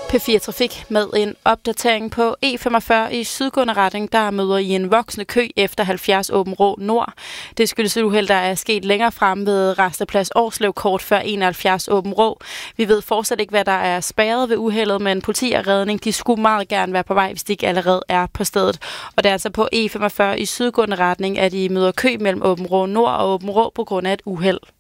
P4 Trafik med en opdatering på E45 i sydgående retning, der møder i en voksende kø efter 70 Åben Rå Nord. Det skyldes et uheld, der er sket længere frem ved Rasteplads Årslev kort før 71 Åben Rå. Vi ved fortsat ikke, hvad der er spærret ved uheldet, men politi og redning, de skulle meget gerne være på vej, hvis de ikke allerede er på stedet. Og det er altså på E45 i sydgående retning, at de møder kø mellem Åben Rå Nord og Åben Rå på grund af et uheld.